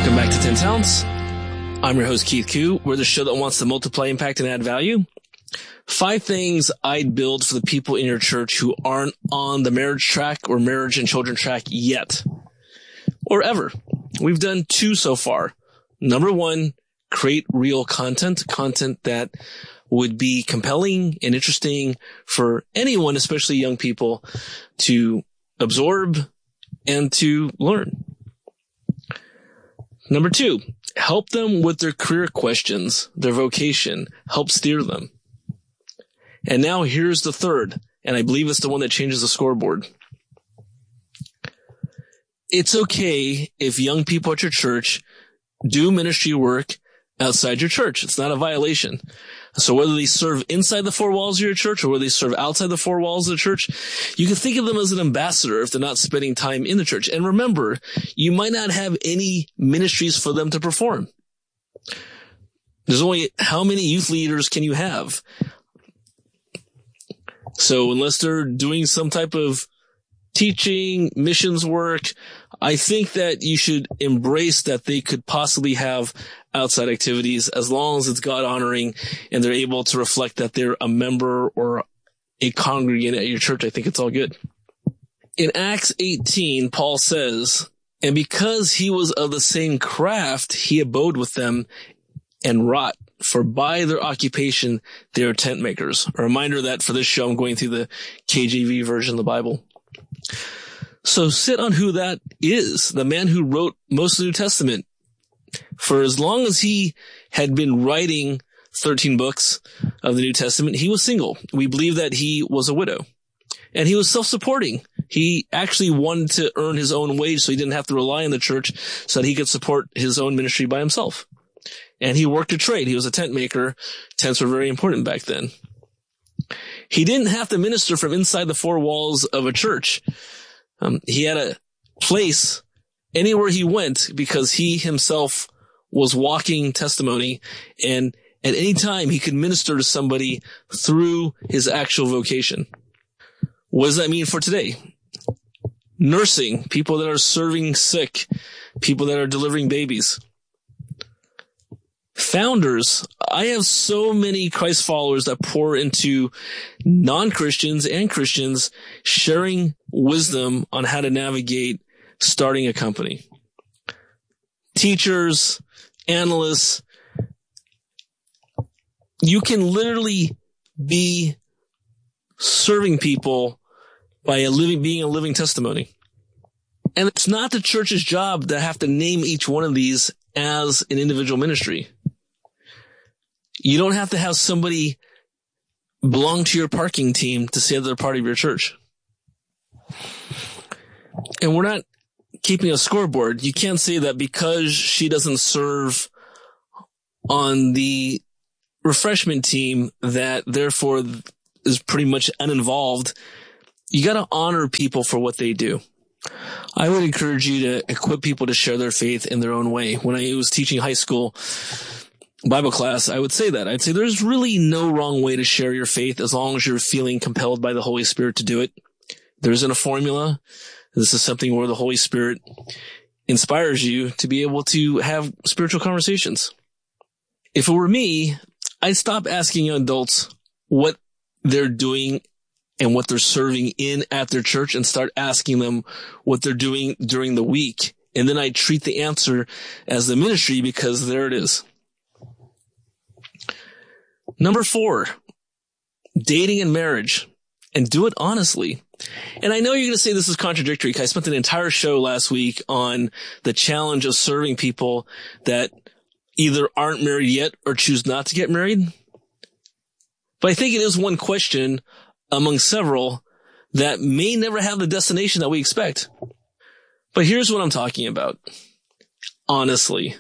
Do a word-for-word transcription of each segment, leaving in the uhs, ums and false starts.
Welcome back to ten Talents. I'm your host, Keith Koo. We're the show that wants to multiply impact and add value. Five things I'd build for the people in your church who aren't on the marriage track or marriage and children track yet. Or ever. We've done two so far. Number one, create real content, content that would be compelling and interesting for anyone, especially young people, to absorb and to learn. Number two, help them with their career questions, their vocation, help steer them. And now here's the third, and I believe it's the one that changes the scoreboard. It's okay if young people at your church do ministry work outside your church. It's not a violation. So whether they serve inside the four walls of your church or whether they serve outside the four walls of the church, you can think of them as an ambassador if they're not spending time in the church. And remember, you might not have any ministries for them to perform. There's only how many youth leaders can you have? So unless they're doing some type of teaching, missions work, I think that you should embrace that they could possibly have outside activities as long as it's God honoring and they're able to reflect that they're a member or a congregant at your church. I think it's all good. In Acts eighteen, Paul says, and because he was of the same craft, he abode with them and wrought, for by their occupation, they are tent makers. A reminder that for this show, I'm going through the K J V version of the Bible. So sit on who that is, the man who wrote most of the New Testament. For as long as he had been writing thirteen books of the New Testament, he was single. We believe that he was a widow. And he was self-supporting. He actually wanted to earn his own wage so he didn't have to rely on the church so that he could support his own ministry by himself. And he worked a trade. He was a tent maker. Tents were very important back then. He didn't have to minister from inside the four walls of a church. Um, he had a place anywhere he went because he himself was walking testimony, and at any time he could minister to somebody through his actual vocation. What does that mean for today? Nursing, people that are serving sick, people that are delivering babies. Founders, I have so many Christ followers that pour into non-Christians and Christians sharing wisdom on how to navigate starting a company. Teachers, analysts, you can literally be serving people by a living, being a living testimony. And it's not the church's job to have to name each one of these as an individual ministry. You don't have to have somebody belong to your parking team to say they're part of your church. And we're not keeping a scoreboard. You can't say that because she doesn't serve on the refreshment team that therefore is pretty much uninvolved. You got to honor people for what they do. I would encourage you to equip people to share their faith in their own way. When I was teaching high school Bible class, I would say that. I'd say there's really no wrong way to share your faith as long as you're feeling compelled by the Holy Spirit to do it. There isn't a formula. This is something where the Holy Spirit inspires you to be able to have spiritual conversations. If it were me, I'd stop asking young adults what they're doing and what they're serving in at their church and start asking them what they're doing during the week. And then I'd treat the answer as the ministry because there it is. Number four, dating and marriage, and do it honestly. And I know you're going to say this is contradictory because I spent an entire show last week on the challenge of serving people that either aren't married yet or choose not to get married. But I think it is one question among several that may never have the destination that we expect. But here's what I'm talking about. Honestly.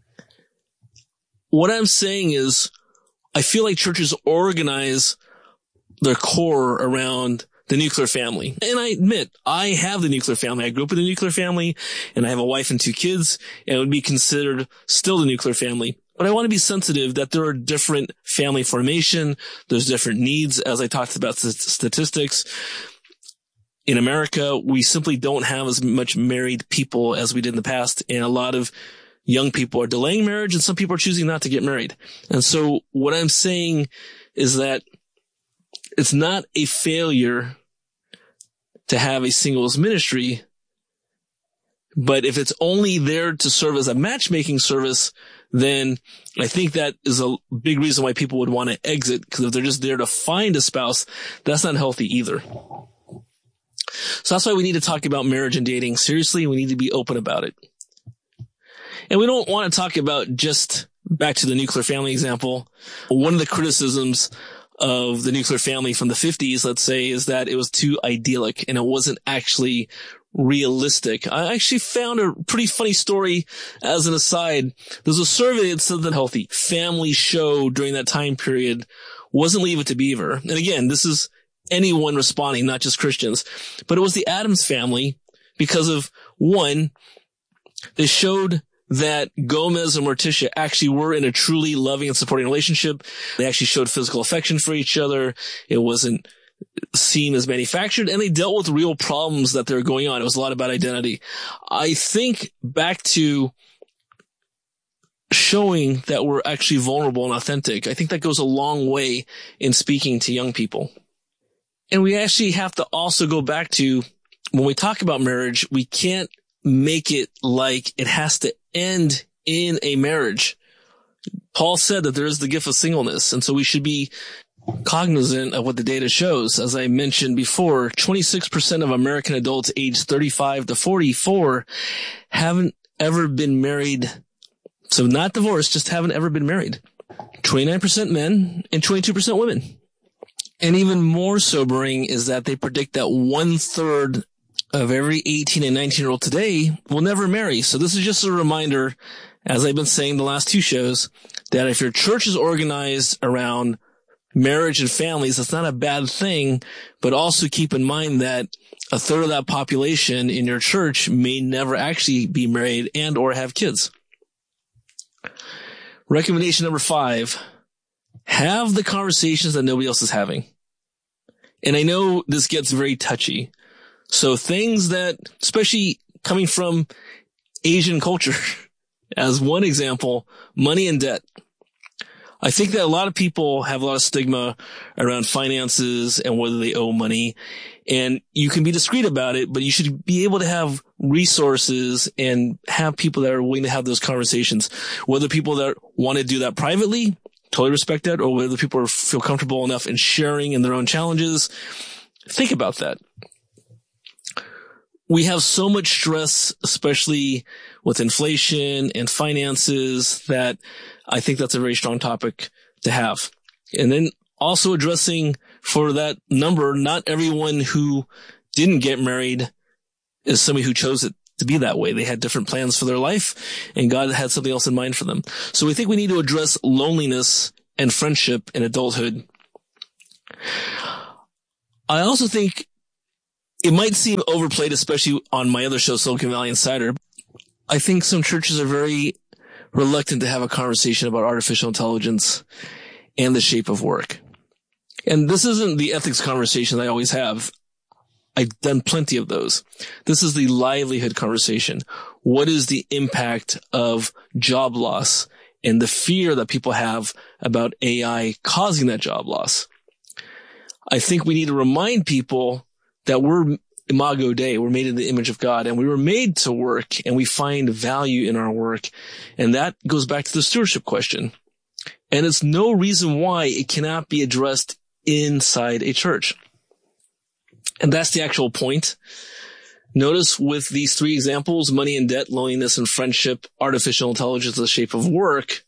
What I'm saying is, I feel like churches organize their core around the nuclear family. And I admit, I have the nuclear family. I grew up in a nuclear family, and I have a wife and two kids, and it would be considered still the nuclear family. But I want to be sensitive that there are different family formation. There's different needs. As I talked about statistics, in America, we simply don't have as much married people as we did in the past. And a lot of young people are delaying marriage and some people are choosing not to get married. And so what I'm saying is that it's not a failure to have a singles ministry, but if it's only there to serve as a matchmaking service, then I think that is a big reason why people would want to exit, because if they're just there to find a spouse, that's not healthy either. So that's why we need to talk about marriage and dating seriously. We need to be open about it. And we don't want to talk about just back to the nuclear family example. One of the criticisms of the nuclear family from the fifties, let's say, is that it was too idyllic and it wasn't actually realistic. I actually found a pretty funny story as an aside. There's a survey that said that healthy family show during that time period wasn't Leave It to Beaver. And again, this is anyone responding, not just Christians, but it was the Addams Family because of, one, they showed that Gomez and Morticia actually were in a truly loving and supporting relationship. They actually showed physical affection for each other. It wasn't seen as manufactured, and they dealt with real problems that they were going on. It was a lot about identity. I think back to showing that we're actually vulnerable and authentic, I think that goes a long way in speaking to young people. And we actually have to also go back to, when we talk about marriage, we can't make it like it has to end in a marriage. Paul said that there is the gift of singleness, and so we should be cognizant of what the data shows. As I mentioned before, twenty-six percent of American adults aged thirty-five to forty-four haven't ever been married. So not divorced, just haven't ever been married. twenty-nine percent men and twenty-two percent women. And even more sobering is that they predict that one third of every eighteen and nineteen year old today will never marry. So this is just a reminder, as I've been saying the last two shows, that if your church is organized around marriage and families, that's not a bad thing, but also keep in mind that a third of that population in your church may never actually be married and or have kids. Recommendation number five, have the conversations that nobody else is having. And I know this gets very touchy. So things that, especially coming from Asian culture, as one example, money and debt. I think that a lot of people have a lot of stigma around finances and whether they owe money. And you can be discreet about it, but you should be able to have resources and have people that are willing to have those conversations. Whether people that want to do that privately, totally respect that, or whether people feel comfortable enough in sharing in their own challenges. Think about that. We have so much stress, especially with inflation and finances, that I think that's a very strong topic to have. And then also addressing for that number, not everyone who didn't get married is somebody who chose it to be that way. They had different plans for their life, and God had something else in mind for them. So we think we need to address loneliness and friendship in adulthood. I also think it might seem overplayed, especially on my other show, Silicon Valley Insider. I think some churches are very reluctant to have a conversation about artificial intelligence and the shape of work. And this isn't the ethics conversation I always have. I've done plenty of those. This is the livelihood conversation. What is the impact of job loss and the fear that people have about A I causing that job loss? I think we need to remind people that we're Imago Dei, we're made in the image of God, and we were made to work, and we find value in our work. And that goes back to the stewardship question. And it's no reason why it cannot be addressed inside a church. And that's the actual point. Notice with these three examples, money and debt, loneliness and friendship, artificial intelligence, the shape of work,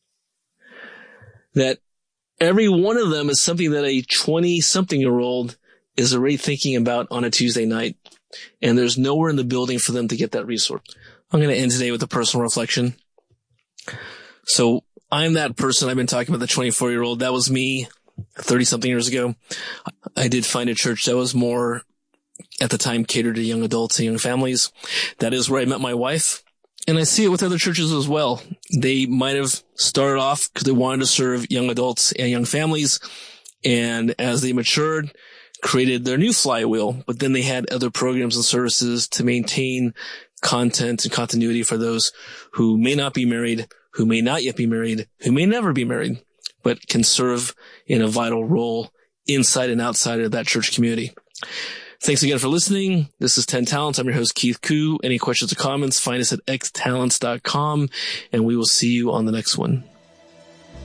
that every one of them is something that a twenty-something-year-old is already thinking about on a Tuesday night. And there's nowhere in the building for them to get that resource. I'm going to end today with a personal reflection. So I'm that person. I've been talking about the twenty-four-year-old. That was me thirty-something years ago. I did find a church that was more, at the time, catered to young adults and young families. That is where I met my wife. And I see it with other churches as well. They might have started off because they wanted to serve young adults and young families. And as they matured, created their new flywheel, but then they had other programs and services to maintain content and continuity for those who may not be married, who may not yet be married, who may never be married, but can serve in a vital role inside and outside of that church community. Thanks again for listening. This is ten Talents. I'm your host, Keith Koo. Any questions or comments, find us at x talents dot com, and we will see you on the next one.